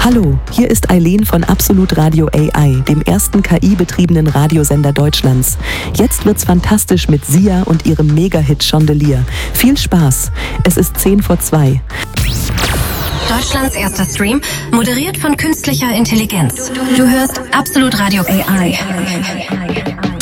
Hallo, hier ist Eileen von Absolut Radio AI, dem ersten KI-betriebenen Radiosender Deutschlands. Jetzt wird's fantastisch mit Sia und ihrem Mega-Hit Chandelier. Viel Spaß. Es ist 2:10. Deutschlands erster Stream, moderiert von künstlicher Intelligenz. Du hörst Absolut Radio AI.